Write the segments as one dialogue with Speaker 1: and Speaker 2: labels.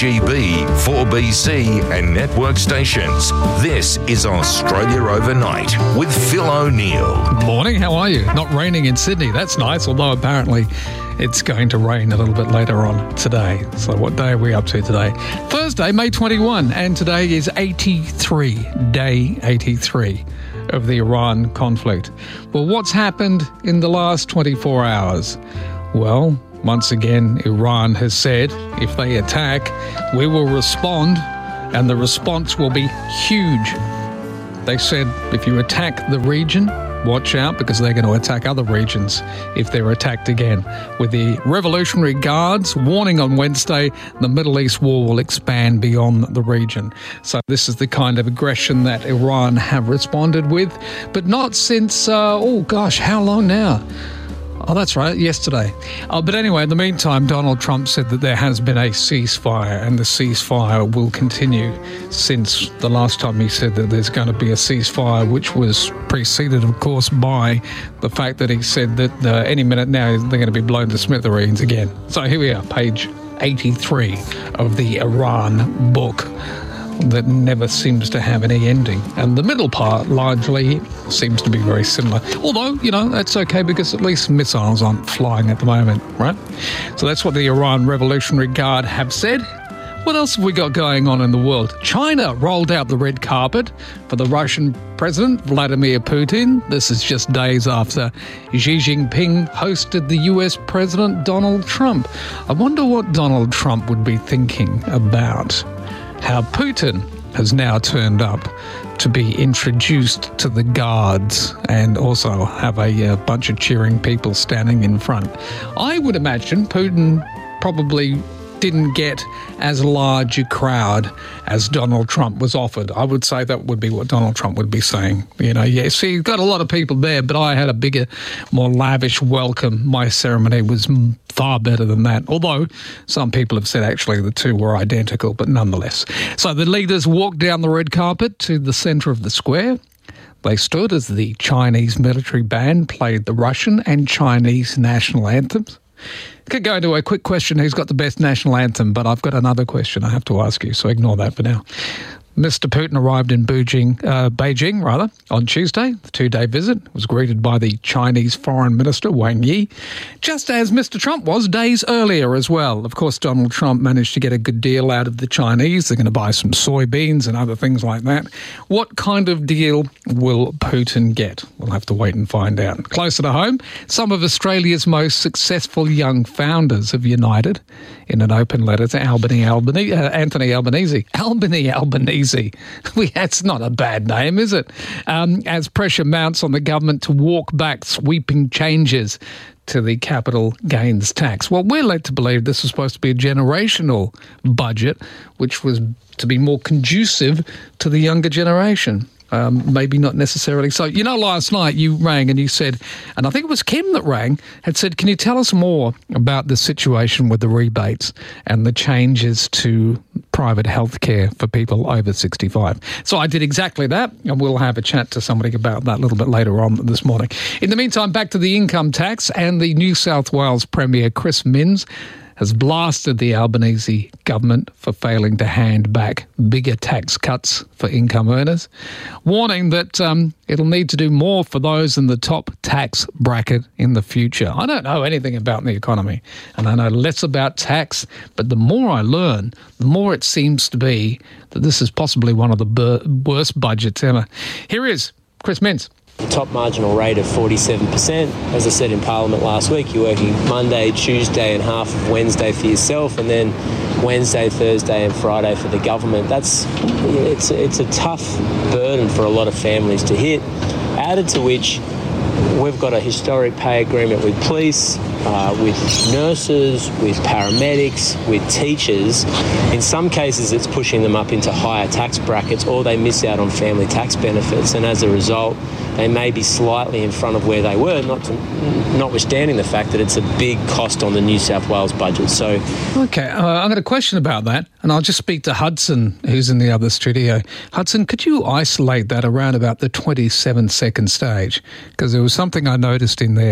Speaker 1: 2GB, 4BC and network stations. This is Australia Overnight with Phil O'Neill.
Speaker 2: Morning, how are you? Not raining in Sydney, that's nice, although apparently it's going to rain a little bit later on today. So what day are we up to today? Thursday, May 21, and today is day 83 of the Iran conflict. Well, what's happened in the last 24 hours? Well, once again, Iran has said if they attack, we will respond, and the response will be huge. They said if you attack the region, watch out because they're going to attack other regions if they're attacked again. With the Revolutionary Guards warning on Wednesday, the Middle East war will expand beyond the region. So this is the kind of aggression that Iran have responded with, but not since, how long now? Oh, that's right, yesterday. But anyway, in the meantime, Donald Trump said that there has been a ceasefire, and the ceasefire will continue since the last time he said that there's going to be a ceasefire, which was preceded, of course, by the fact that he said that any minute now they're going to be blown to smithereens again. So here we are, page 83 of the Iran book that never seems to have any ending. And the middle part largely seems to be very similar. Although, that's okay because at least missiles aren't flying at the moment, right? So that's what the Iran Revolutionary Guard have said. What else have we got going on in the world? China rolled out the red carpet for the Russian President Vladimir Putin. This is just days after Xi Jinping hosted the US President Donald Trump. I wonder what Donald Trump would be thinking about how Putin has now turned up to be introduced to the guards and also have a bunch of cheering people standing in front. I would imagine Putin probably didn't get as large a crowd as Donald Trump was offered. I would say that would be what Donald Trump would be saying. See, you've got a lot of people there, but I had a bigger, more lavish welcome. My ceremony was far better than that. Although some people have said actually the two were identical, but nonetheless. So the leaders walked down the red carpet to the centre of the square. They stood as the Chinese military band played the Russian and Chinese national anthems. Could go into a quick question, who's got the best national anthem, but I've got another question I have to ask you, so ignore that for now. Mr. Putin arrived in Beijing on Tuesday. The two-day visit was greeted by the Chinese Foreign Minister, Wang Yi, just as Mr. Trump was days earlier as well. Of course, Donald Trump managed to get a good deal out of the Chinese. They're going to buy some soybeans and other things like that. What kind of deal will Putin get? We'll have to wait and find out. Closer to home, some of Australia's most successful young founders have united in an open letter to Anthony Albanese. That's not a bad name, is it? As pressure mounts on the government to walk back sweeping changes to the capital gains tax. Well, we're led to believe this was supposed to be a generational budget, which was to be more conducive to the younger generation. Maybe not necessarily. So, last night you rang and you said, and I think it was Kim that rang, had said, can you tell us more about the situation with the rebates and the changes to private health care for people over 65? So I did exactly that, and we'll have a chat to somebody about that a little bit later on this morning. In the meantime, back to the income tax, and the New South Wales Premier, Chris Minns, has blasted the Albanese government for failing to hand back bigger tax cuts for income earners, warning that it'll need to do more for those in the top tax bracket in the future. I don't know anything about the economy, and I know less about tax, but the more I learn, the more it seems to be that this is possibly one of the worst budgets ever. Here is Chris Minns.
Speaker 3: Top marginal rate of 47%. As I said in Parliament last week, you're working Monday, Tuesday and half of Wednesday for yourself, and then Wednesday, Thursday and Friday for the government. It's a tough burden for a lot of families to hit. Added to which, we've got a historic pay agreement with police, with nurses, with paramedics, with teachers. In some cases, it's pushing them up into higher tax brackets, or they miss out on family tax benefits, and as a result, they may be slightly in front of where they were, notwithstanding the fact that it's a big cost on the New South Wales budget. So,
Speaker 2: okay, I've got a question about that, and I'll just speak to Hudson, who's in the other studio. Hudson, could you isolate that around about the 27-second stage? Because there was something I noticed in there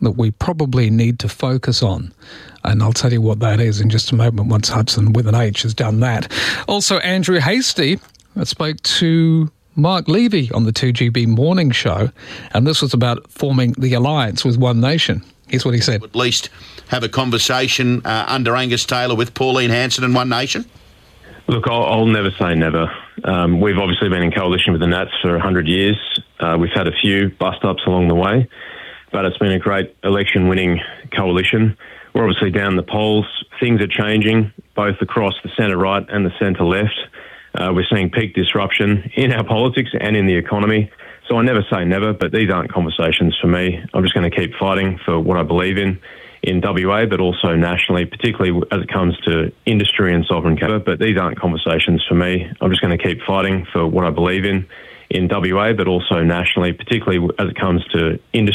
Speaker 2: that we probably need to focus on. And I'll tell you what that is in just a moment once Hudson with an H has done that. Also, Andrew Hastie spoke to Mark Levy on the 2GB morning show, and this was about forming the alliance with One Nation. Here's what he said.
Speaker 4: At least have a conversation under Angus Taylor with Pauline Hanson and One Nation?
Speaker 5: Look, I'll never say never. We've obviously been in coalition with the Nats for 100 years. We've had a few bust-ups along the way, but it's been a great election-winning coalition. We're obviously down the polls. Things are changing, both across the centre-right and the centre-left. We're seeing peak disruption in our politics and in the economy. So I never say never, but these aren't conversations for me. I'm just going to keep fighting for what I believe in WA, but also nationally, particularly as it comes to industry and sovereign capital. But these aren't conversations for me. I'm just going to keep fighting for what I believe in WA, but also nationally, particularly as it comes to industry